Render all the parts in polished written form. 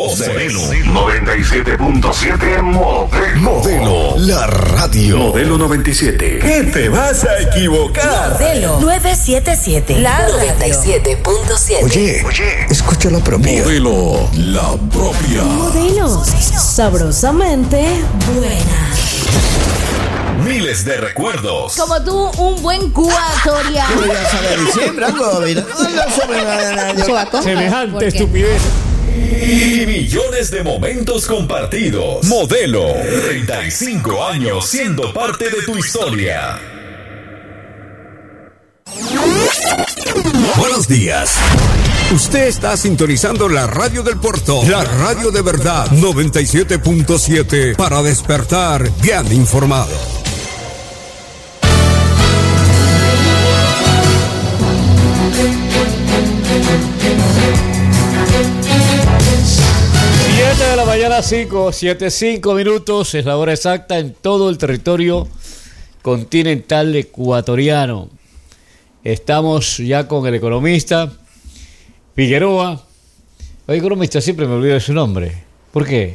Modelo 97.7 Modelo, la radio. Modelo 97. ¿Qué te vas a equivocar? Modelo 977, la 97.7. Oye, escucha la propia. Modelo, la propia. Modelo, sabrosamente buena. Miles de recuerdos. Como tú, un buen ecuatoriano. Semejante estupidez. Y millones de momentos compartidos. Modelo, 35 años siendo parte de tu historia. Buenos días. Usted está sintonizando la radio del puerto, la radio de verdad, 97.7, para despertar bien informado. De la mañana 7:05 minutos, es la hora exacta en todo el territorio continental ecuatoriano. Estamos ya con el economista Figueroa. El economista siempre me olvido de su nombre. ¿Por qué?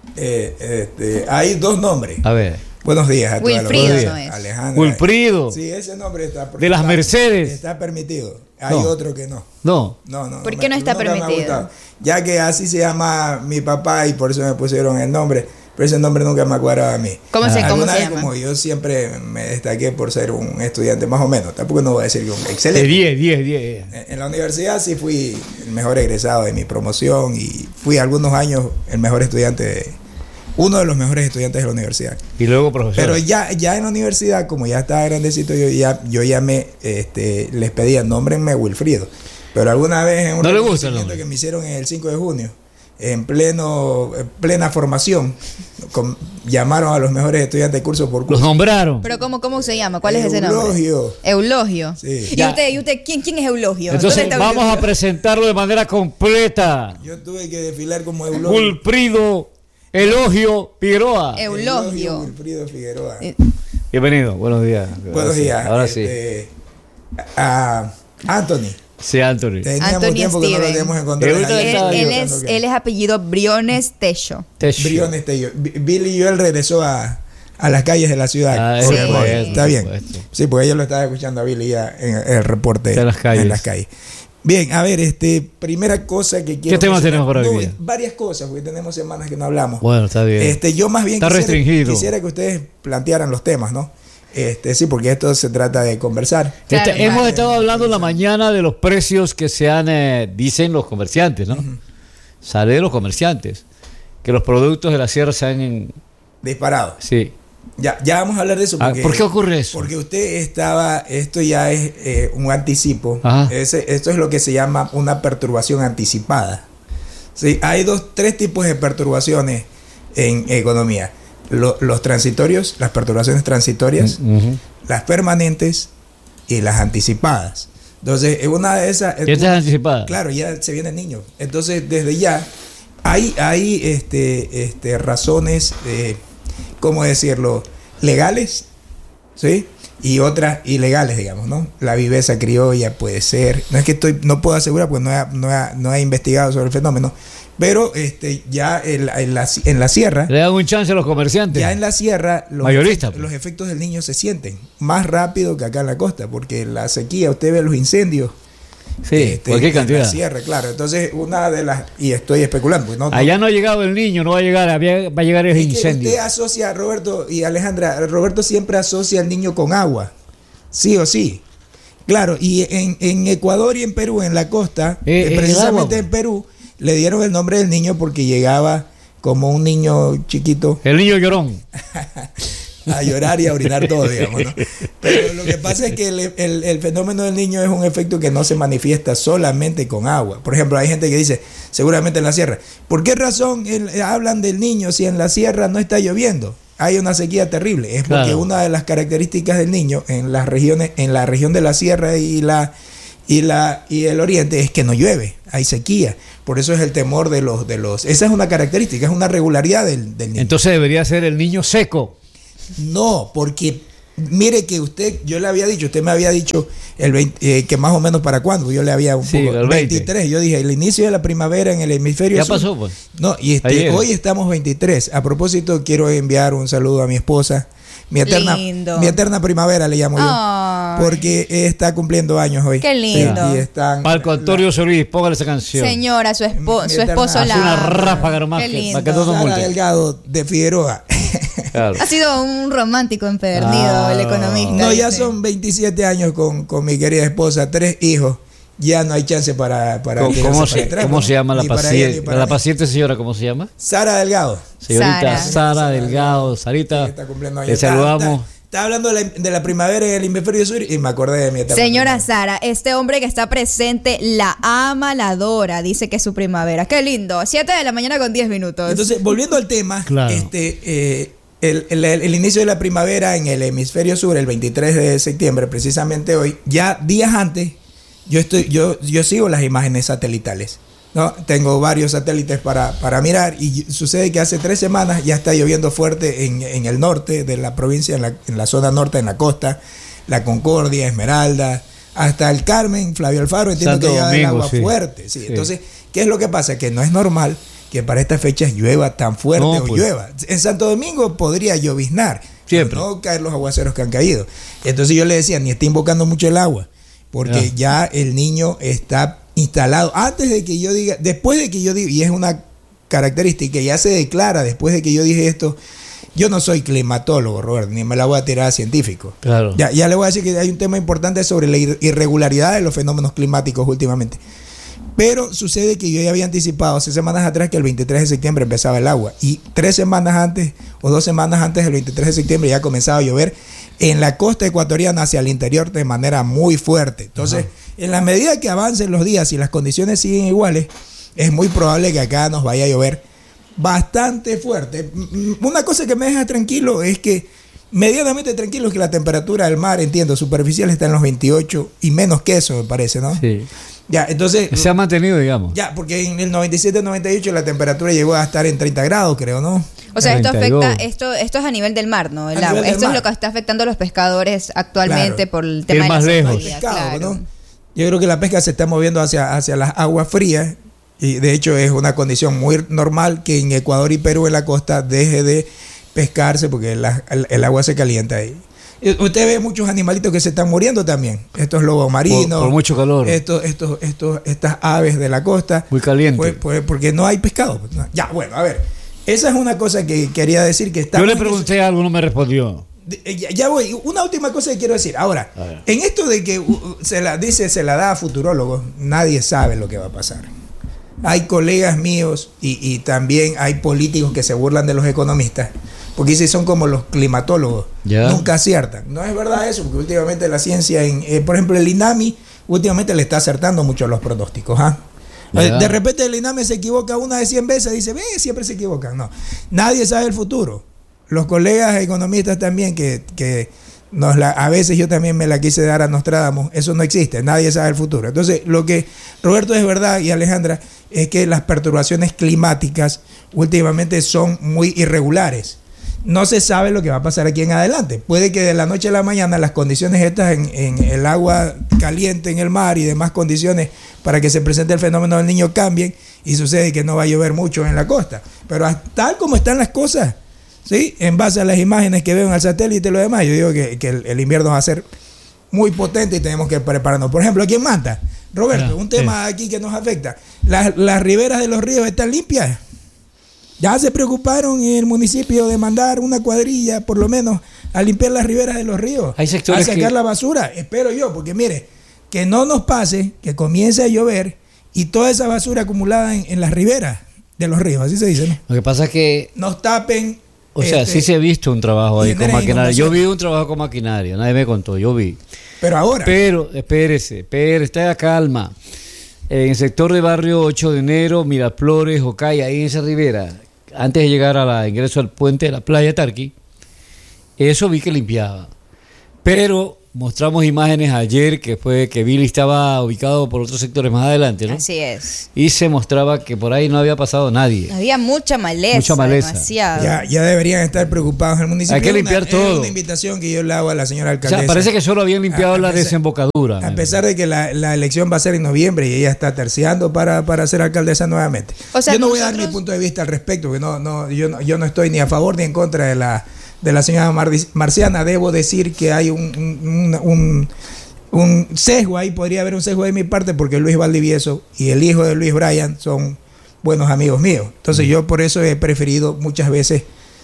Hay dos nombres. A ver. Buenos días a todos. Wilfrido, no es. Alejandra. Wilfrido. Sí, ese nombre está De las Mercedes. Está permitido. Hay No. otro que no. No. No. ¿Por qué no está nunca me ha permitido? gustado. Ya que así se llama mi papá y por eso me pusieron el nombre. Pero ese nombre nunca me acuerda a mí. ¿Cómo se Alguna vez, llama? como yo siempre me destaqué por ser un estudiante más o menos, tampoco no voy a decir que un De excelente. 10. En la universidad sí fui el mejor egresado de mi promoción y fui algunos años el mejor estudiante, uno de los mejores estudiantes de la universidad. Y luego profesor. Pero ya en la universidad, como ya estaba grandecito, yo ya les pedía, nómbrenme Wilfrido. Pero alguna vez en un ¿No le gusta el reconocimiento nombre? que me hicieron en el 5 de junio, en plena formación, llamaron a los mejores estudiantes de curso por Los curso. nombraron. Pero ¿cómo se llama? ¿Cuál es ese nombre? Eulogio. Sí. ¿Y usted quién es Eulogio? Entonces ¿Dónde está vamos a Eulogio? presentarlo de manera completa. Yo tuve que desfilar como Eulogio. Wilfrido Elogio Figueroa. Eulogio. Wilfrido Figueroa. Bienvenido, buenos días. Buenos días. Ahora sí. A Anthony. Sí, Anthony. Teníamos Anthony tiempo que no lo Steven. teníamos encontrado. Ahorita Nadie estaba estaba yo. buscando que- Él es apellido Briones Techo. Briones Tello. Billy Joel regresó a las calles de la ciudad. Ah, sí. Obviamente. Está por bien. supuesto. Sí, porque yo lo estaba escuchando a Billy ya en el reporte De las calles. en las calles. Bien, a ver, primera cosa que quiero. ¿Qué temas mencionar. tenemos por hoy día? Varias cosas, porque tenemos semanas que no hablamos. Bueno, está bien. Yo más bien Está restringido. quisiera que ustedes plantearan los temas, ¿no? Sí, porque esto se trata de conversar. Claro, Hemos claro. estado hablando en la mañana de los precios que se han, dicen los comerciantes, ¿no? Sale de los comerciantes, que los productos de la sierra se han... Disparado. Sí. Ya vamos a hablar de eso. Ah, ¿por qué ocurre eso? Porque esto ya es un anticipo. Ajá. Esto es lo que se llama una perturbación anticipada. Sí, hay tres tipos de perturbaciones en economía. Los transitorios, las perturbaciones transitorias, Ujú. las permanentes y las anticipadas. Entonces, una de esas... ¿Esta es anticipada? Claro, ya se viene el niño. Entonces, desde ya hay razones, ¿cómo decirlo? Legales, ¿sí? Y otras ilegales, digamos, ¿no? La viveza criolla puede ser. No es que no puedo asegurar porque no he investigado sobre el fenómeno. Pero ya en la sierra, Le dan un chance a los comerciantes. ya en la sierra Mayorista, pues. los efectos del niño se sienten más rápido que acá en la costa, porque la sequía, usted ve los incendios. Sí, cualquier En cantidad. la sierra, claro. Entonces, y estoy especulando, pues Allá no ha llegado el niño, no va a llegar, va a llegar el es que incendio. usted asocia, Roberto y Alejandra, Roberto siempre asocia al niño con agua, sí o sí. Claro, y en Ecuador y en Perú, en la costa, el precisamente agua. en Perú, le dieron el nombre del niño porque llegaba como un niño chiquito El niño llorón. a llorar y a orinar todo, digamos, ¿no? Pero lo que pasa es que el fenómeno del niño es un efecto que no se manifiesta solamente con agua. Por ejemplo, hay gente que dice, seguramente en la sierra, ¿por qué razón hablan del niño si en la sierra no está lloviendo? Hay una sequía terrible. Es porque Claro. una de las características del niño en las regiones, en la región de la sierra y el oriente es que no llueve, hay sequía. Por eso es el temor de los. Esa es una característica, es una regularidad del niño. Entonces debería ser el niño seco. No, porque Mire que yo le había dicho, usted me había dicho que más o menos para cuándo, yo le había un poco, el 23, yo dije, el inicio de la primavera en el hemisferio sur. Ya pasó, pues. No, y hoy estamos 23. A propósito, quiero enviar un saludo a mi esposa, mi eterna primavera le llamo yo, porque está cumpliendo años hoy. Qué lindo. Sí, y Marco Antonio Solís, póngale esa canción. Señora, su esposo Hace una ráfaga nomás Qué lindo. para que todos nos Sara multen. Delgado de Figueroa. Claro. Ha sido un romántico empedernido el economista. No, ya dice. son 27 años con mi querida esposa, 3 hijos. Ya no hay chance para ¿Cómo se llama la Ni para paciente? ella, ni para La mí. paciente señora, ¿cómo se llama? Sara Delgado. Señorita Sara. Sara Delgado. Sarita, Que está cumpliendo años. le saludamos. Está hablando de la primavera en el hemisferio sur y me acordé de mi eterna Señora primavera. Sara, este hombre que está presente la ama, la adora, dice que es su primavera. Qué lindo. 7 de la mañana con 10 minutos. Entonces, volviendo al tema, Claro. el inicio de la primavera en el hemisferio sur, el 23 de septiembre, precisamente hoy, ya días antes, yo sigo las imágenes satelitales, ¿no? Tengo varios satélites para mirar y sucede que hace 3 semanas ya está lloviendo fuerte en el norte de la provincia, en la zona norte, en la costa, la Concordia, Esmeralda, hasta el Carmen, Flavio Alfaro, entiendo Santo que ya el Domingo, agua sí. fuerte. Sí. Sí. Entonces, ¿qué es lo que pasa? Que no es normal que para estas fechas llueva tan fuerte No, o pues. llueva. En Santo Domingo podría lloviznar, Siempre. pero no caer los aguaceros que han caído. Entonces yo le decía, ni está invocando mucho el agua, porque ya el niño está instalado. Antes de que yo diga, después de que yo diga, y es una característica, ya se declara después de que yo dije esto, yo no soy climatólogo, Roberto, ni me la voy a tirar a científico. Claro. Ya le voy a decir que hay un tema importante sobre la irregularidad de los fenómenos climáticos últimamente. Pero sucede que yo ya había anticipado hace semanas atrás que el 23 de septiembre empezaba el agua. Y 3 semanas antes o 2 semanas antes del 23 de septiembre ya comenzaba a llover en la costa ecuatoriana hacia el interior de manera muy fuerte. Entonces, en la medida que avancen los días y las condiciones siguen iguales, es muy probable que acá nos vaya a llover bastante fuerte. Una cosa que me deja tranquilo es que, medianamente tranquilo, es que la temperatura del mar, entiendo, superficial está en los 28 y menos que eso, me parece, ¿no? Sí. Ya, entonces... Se ha mantenido, digamos. Ya, porque en el 97-98 la temperatura llegó a estar en 30 grados, creo, ¿no? O sea, esto 32. afecta, esto es a nivel del mar, ¿no? El A agua. nivel del Esto es mar. lo que está afectando a los pescadores actualmente Claro. por el tema de más la lejos. sequía, Pescado, claro. ¿no? Yo creo que la pesca se está moviendo hacia las aguas frías y de hecho es una condición muy normal que en Ecuador y Perú en la costa deje de pescarse porque el agua se calienta ahí. Usted ve muchos animalitos que se están muriendo también. Estos lobos marinos. Por mucho calor. Estas aves de la costa. Muy caliente. Pues porque no hay pescado. Ya, bueno, a ver. Esa es una cosa que quería decir que está. Yo le pregunté algo, no me respondió. Ya voy. Una última cosa que quiero decir. Ahora, en esto de que se la da a futurólogos, nadie sabe lo que va a pasar. Hay colegas míos y también hay políticos que se burlan de los economistas. Porque dicen son como los climatólogos. Ya. Nunca aciertan. No es verdad eso, porque últimamente la ciencia, por ejemplo, el INAMI, últimamente le está acertando mucho los pronósticos. ¿Ah? Ya. De repente el INAMI se equivoca una de 100 veces, dice, ve, siempre se equivocan. No, nadie sabe el futuro. Los colegas economistas también, que a veces yo también me la quise dar a Nostradamus, eso no existe, nadie sabe el futuro. Entonces, lo que Roberto es verdad y Alejandra es que las perturbaciones climáticas últimamente son muy irregulares. No se sabe lo que va a pasar aquí en adelante. Puede que de la noche a la mañana las condiciones estas en el agua caliente en el mar y demás condiciones para que se presente el fenómeno del Niño cambien y sucede que no va a llover mucho en la costa. Pero tal como están las cosas, ¿sí? En base a las imágenes que veo en el satélite y lo demás, yo digo que el invierno va a ser muy potente y tenemos que prepararnos. Por ejemplo, aquí en Manta, Roberto, un tema aquí que nos afecta. Las riberas de los ríos están limpias. Ya se preocuparon en el municipio de mandar una cuadrilla, por lo menos, a limpiar las riberas de los ríos. Hay sectores a sacar que... la basura. Espero yo, porque mire, que no nos pase, que comience a llover y toda esa basura acumulada en las riberas de los ríos, así se dice, ¿no? Lo que pasa es que... Nos tapen. O sea, sí se ha visto un trabajo ahí con genera maquinaria. Yo inundaciones. vi un trabajo con maquinaria, nadie me contó, yo vi. Pero ahora. Pero, espérese, está calma. En el sector de Barrio 8 de Enero, Miraflores, Jocay, ahí en esa ribera, antes de llegar a ingreso al puente de la playa Tarqui, eso vi que limpiaba. Pero mostramos imágenes ayer que fue que Billy estaba ubicado por otros sectores más adelante, ¿no? Así es. Y se mostraba que por ahí no había pasado nadie. Había mucha maleza. Mucha maleza. Demasiado. Ya deberían estar preocupados en el municipio. Hay que limpiar todo. Es una invitación que yo le hago a la señora O alcaldesa. sea, parece que solo habían limpiado la desembocadura. A pesar de que la elección va a ser en noviembre y ella está terciando para ser alcaldesa nuevamente. O sea, yo no voy a dar mi punto de vista al respecto, porque yo no estoy ni a favor ni en contra de la señora Marciana. Debo decir que hay un sesgo ahí, podría haber un sesgo de mi parte, porque Luis Valdivieso y el hijo de Luis Bryan son buenos amigos míos. Entonces yo por eso he preferido muchas veces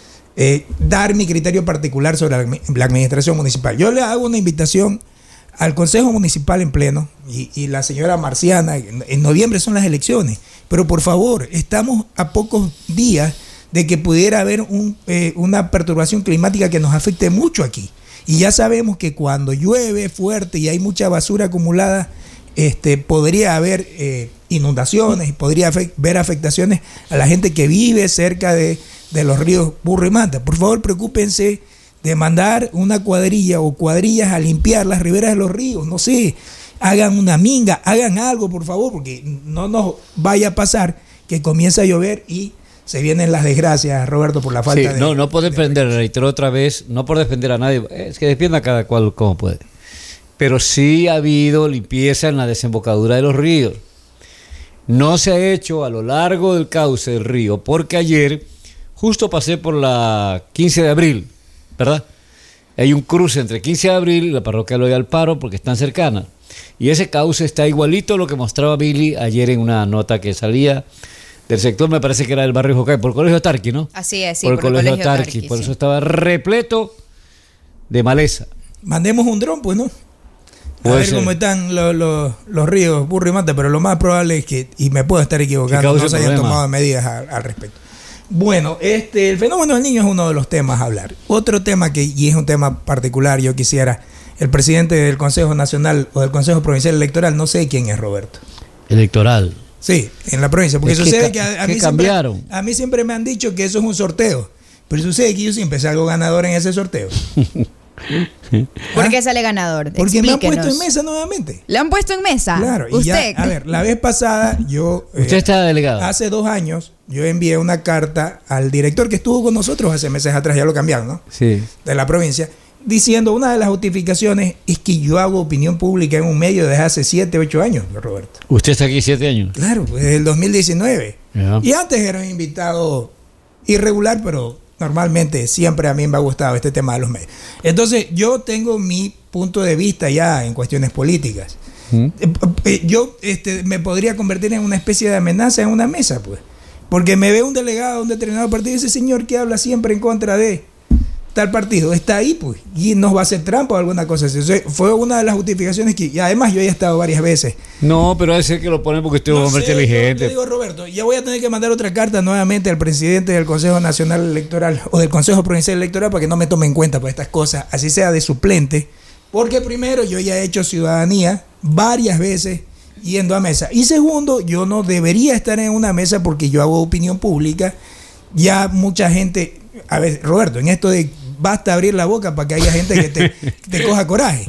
dar mi criterio particular sobre la administración municipal. Yo le hago una invitación al Consejo Municipal en pleno y la señora Marciana, en noviembre son las elecciones, pero por favor, estamos a pocos días de que pudiera haber una perturbación climática que nos afecte mucho aquí. Y ya sabemos que cuando llueve fuerte y hay mucha basura acumulada, podría haber inundaciones y podría haber afectaciones a la gente que vive cerca de los ríos Burro y Manta. Por favor, preocúpense de mandar una cuadrilla o cuadrillas a limpiar las riberas de los ríos. No sé, hagan una minga, hagan algo, por favor, porque no nos vaya a pasar que comience a llover y se vienen las desgracias, Roberto, por la falta de... No por defender, reitero otra vez, no por defender a nadie, es que defienda cada cual como puede. Pero sí ha habido limpieza en la desembocadura de los ríos. No se ha hecho a lo largo del cauce del río, porque ayer justo pasé por la 15 de abril, ¿verdad? Hay un cruce entre 15 de abril y la parroquia Eloy Alparo porque están cercanas. Y ese cauce está igualito a lo que mostraba Billy ayer en una nota que salía del sector, me parece que era del barrio Jocay, por el Colegio Tarqui, ¿no? Así es, sí, por el Colegio Tarqui. Por sí. eso estaba repleto de maleza. Mandemos un dron, pues, ¿no? A ver cómo están los ríos Burro y Manta, pero lo más probable es que, y me puedo estar equivocando, no se hayan tomado medidas al respecto. Bueno, el fenómeno del niño es uno de los temas a hablar. Otro tema y es un tema particular, yo quisiera, el presidente del Consejo Nacional o del Consejo Provincial Electoral, no sé quién es, Roberto. Electoral. Sí, en la provincia, porque sucede que a mí siempre me han dicho que eso es un sorteo, pero sucede que yo siempre salgo ganador en ese sorteo. ¿Por qué sale ganador? Porque Explíquenos. me han puesto en mesa nuevamente. ¿Le han puesto en mesa? Claro, y ¿Usted? ya, a ver, la vez pasada yo... ¿Usted está delegado? Hace 2 años yo envié una carta al director que estuvo con nosotros hace meses atrás, ya lo cambiaron, ¿no? Sí. De la provincia, diciendo una de las justificaciones es que yo hago opinión pública en un medio desde hace 7, 8 años, Roberto. ¿Usted está aquí 7 años? Claro, pues desde el 2019. Ya. Y antes era un invitado irregular, pero normalmente siempre a mí me ha gustado este tema de los medios. Entonces yo tengo mi punto de vista ya en cuestiones políticas. Yo me podría convertir en una especie de amenaza en una mesa, pues. Porque me ve un delegado de un determinado partido y ese señor que habla siempre en contra de tal partido está ahí, pues, y nos va a hacer trampa o alguna cosa así. O sea, fue una de las justificaciones y además yo ya he estado varias veces. No, pero debe ser que lo ponen porque usted es un hombre inteligente. Yo digo, Roberto, ya voy a tener que mandar otra carta nuevamente al presidente del Consejo Nacional Electoral o del Consejo Provincial Electoral para que no me tome en cuenta por estas cosas, así sea de suplente, porque primero yo ya he hecho ciudadanía varias veces yendo a mesa, y segundo, yo no debería estar en una mesa porque yo hago opinión pública. Ya mucha gente, a ver, Roberto, en esto de basta abrir la boca para que haya gente que te coja coraje.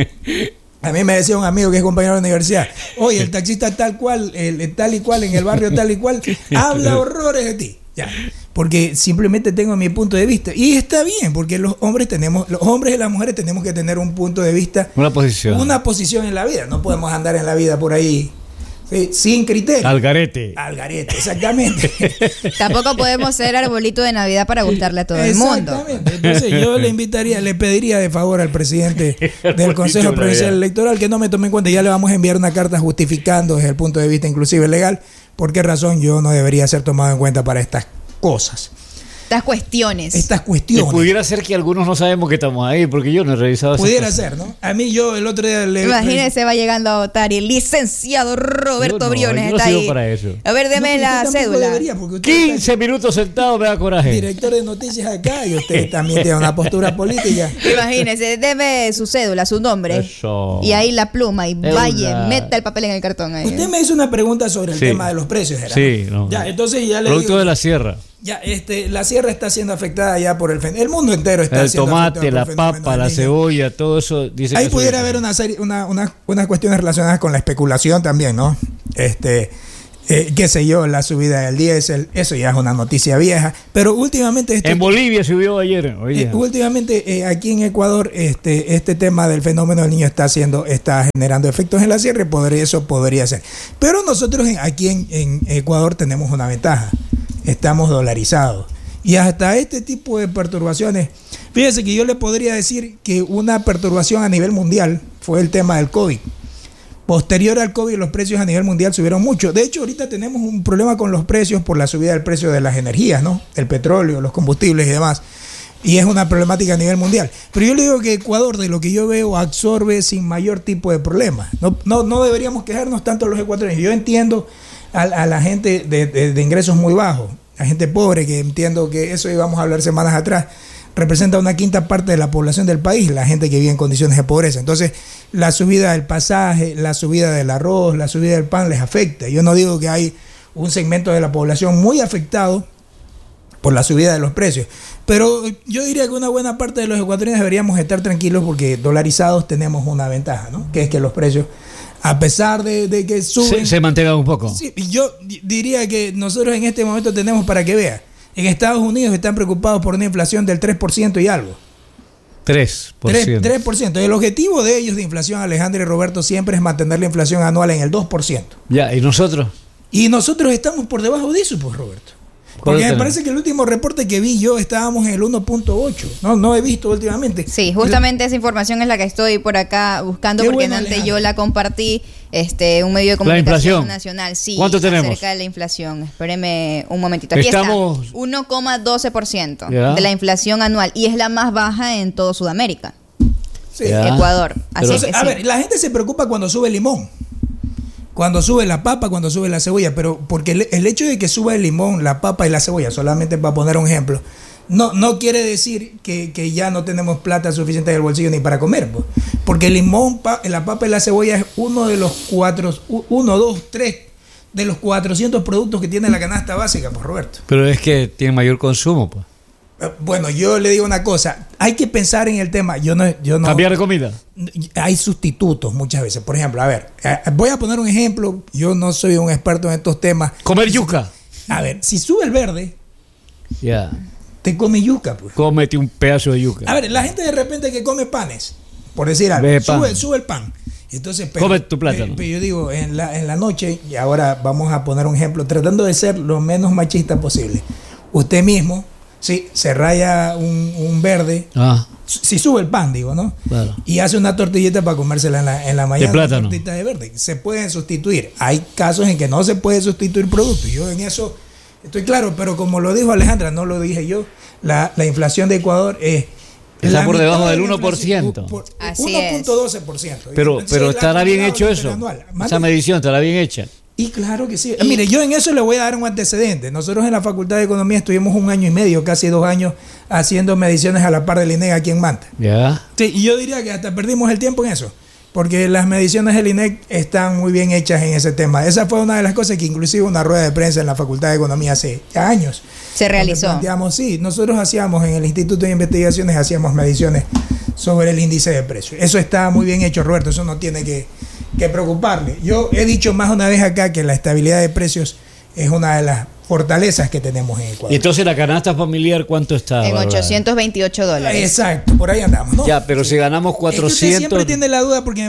A mí me decía un amigo que es compañero de la universidad, oye, el taxista tal cual, tal y cual, en el barrio tal y cual, habla horrores de ti. Ya. Porque simplemente tengo mi punto de vista. Y está bien, porque los hombres y las mujeres tenemos que tener un punto de vista. Una posición en la vida. No podemos andar en la vida por ahí, ¿sí?, sin criterio. Al garete, exactamente. Tampoco podemos ser arbolito de Navidad para gustarle a todo el mundo. Exactamente. Entonces yo le pediría de favor al presidente del Consejo Provincial Electoral que no me tome en cuenta. Ya le vamos a enviar una carta justificando desde el punto de vista inclusive legal por qué razón yo no debería ser tomado en cuenta para estas cosas. Estas cuestiones. Y pudiera ser que algunos no sabemos que estamos ahí, porque yo no he revisado eso. Pudiera ser, ¿no? A mí yo el otro día Imagínese, va llegando a votar y el licenciado Roberto Briones está ahí. Para eso. A ver, deme la cédula. 15 minutos sentado me da coraje. Director de noticias acá y usted también tiene una postura política. Imagínese, deme su cédula, su nombre. Eso. Y ahí la pluma y vaya, meta el papel en el cartón ahí. Usted me hizo una pregunta sobre el tema de los precios, ¿era? Sí, no. Ya, entonces ya le Producto digo, de la sierra. Ya, la sierra está siendo afectada ya por el mundo entero está El siendo tomate, afectado la por el fenómeno papa, del la Niño. cebolla, todo eso dice Ahí que pudiera sube. haber unas cuestiones relacionadas con la especulación también, ¿no? Qué sé yo, la subida del diésel, eso ya es una noticia vieja, pero últimamente En Bolivia subió ayer. Oye. últimamente aquí en Ecuador este tema del fenómeno del Niño está generando efectos en la sierra y eso podría ser. Pero nosotros aquí en Ecuador tenemos una ventaja, estamos dolarizados. Y hasta este tipo de perturbaciones, fíjese que yo le podría decir que una perturbación a nivel mundial fue el tema del COVID. Posterior al COVID, los precios a nivel mundial subieron mucho. De hecho, ahorita tenemos un problema con los precios por la subida del precio de las energías, ¿no? El petróleo, los combustibles y demás. Y es una problemática a nivel mundial. Pero yo le digo que Ecuador, de lo que yo veo, absorbe sin mayor tipo de problema. No deberíamos quejarnos tanto los ecuatorianos. Yo entiendo a la gente de ingresos muy bajos, a gente pobre, que entiendo que eso íbamos a hablar semanas atrás, representa una quinta parte de la población del país, la gente que vive en condiciones de pobreza. Entonces, la subida del pasaje, la subida del arroz, la subida del pan les afecta. Yo no digo que hay un segmento de la población muy afectado por la subida de los precios, pero yo diría que una buena parte de los ecuatorianos deberíamos estar tranquilos porque dolarizados tenemos una ventaja, ¿no? Que es que los precios, a pesar de que suben, Se mantenga un poco. Sí, yo diría que nosotros en este momento tenemos, para que vea, en Estados Unidos están preocupados por una inflación del 3% y algo. 3%. 3%. El objetivo de ellos de inflación, Alejandro y Roberto, siempre es mantener la inflación anual en el 2%. Ya, ¿y nosotros? Y nosotros estamos por debajo de eso, pues, Roberto. Porque me parece que el último reporte que vi yo estábamos en el 1.8. No he visto últimamente. Sí, justamente esa información es la que estoy por acá buscando, Qué porque bueno, antes Alejandro. yo la compartí, un medio de La comunicación inflación. nacional. Sí, ¿Cuánto tenemos? acerca de la inflación. Espéreme un momentito. Aquí Estamos- está, 1,12% Ya. de la inflación anual y es la más baja en todo Sudamérica. Sí. Ya. Ecuador. Así Entonces, que a sí. ver, la gente se preocupa cuando sube el limón, cuando sube la papa, cuando sube la cebolla, pero porque el hecho de que suba el limón, la papa y la cebolla, solamente para poner un ejemplo, no quiere decir que ya no tenemos plata suficiente en el bolsillo ni para comer, pues. Porque el limón, la papa y la cebolla es uno de los 3 de los 400 productos que tiene la canasta básica, pues, Roberto. Pero es que tiene mayor consumo, pues. Bueno, yo le digo una cosa, hay que pensar en el tema. Yo no Cambiar de comida. Hay sustitutos muchas veces. Por ejemplo, a ver, voy a poner un ejemplo. Yo no soy un experto en estos temas. Comer yuca. A ver, si sube el verde, Ya. te come yuca, pues. Cómete un pedazo de yuca. A ver, la gente de repente que come panes, por decir algo, Ve pan. sube el pan. Entonces, Come tu plátano. pero yo digo, en la noche, y ahora vamos a poner un ejemplo, tratando de ser lo menos machista posible. Usted mismo, sí, se raya un verde. Ah, Si sube el pan, digo, ¿no? claro. Y hace una tortillita para comérsela en la mañana. De plátano. Una tortita de verde. Se pueden sustituir. Hay casos en que no se puede sustituir productos. Yo en eso estoy claro, pero como lo dijo Alejandra, no lo dije yo, la inflación de Ecuador es... Está la por debajo mitad de del la inflación, 1%. Así es. 1.12%. Pero Sí, la estará bien acumulada hecho eso. interanual. Esa ¿Mande? medición estará bien hecha. Y claro que sí. Mire, yo en eso le voy a dar un antecedente. Nosotros en la Facultad de Economía estuvimos 1 año y medio, casi 2 años, haciendo mediciones a la par del INEC aquí en Manta. Ya. Sí, y yo diría que hasta perdimos el tiempo en eso, porque las mediciones del INEC están muy bien hechas en ese tema. Esa fue una de las cosas que inclusive una rueda de prensa en la Facultad de Economía hace ya años. Se realizó. Sí, nosotros hacíamos en el Instituto de Investigaciones, hacíamos mediciones sobre el índice de precios. Eso está muy bien hecho, Roberto, eso no tiene que preocuparle. Yo he dicho más una vez acá que la estabilidad de precios es una de las fortalezas que tenemos en Ecuador. Y entonces la canasta familiar, ¿cuánto está? En Bárbara? $828. Exacto, por ahí andamos, ¿no? Ya, pero si ganamos Es que usted 400... siempre tiene la duda porque